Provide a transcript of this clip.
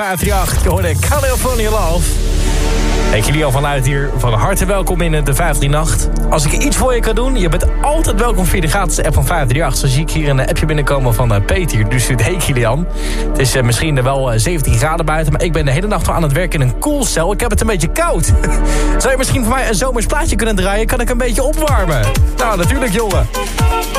538, je hoorde California Love. Ik jullie al vanuit hier van harte welkom in de 538. Als ik iets voor je kan doen, je bent altijd welkom via de gratis app van 538. Zo zie ik hier een appje binnenkomen van Peter. Dus hey Kilian, het is misschien wel 17 graden buiten, maar ik ben de hele nacht al aan het werken in een koelcel. Ik heb het een beetje koud. Zou je misschien voor mij een zomers plaatje kunnen draaien? Kan ik een beetje opwarmen? Nou, natuurlijk jongen.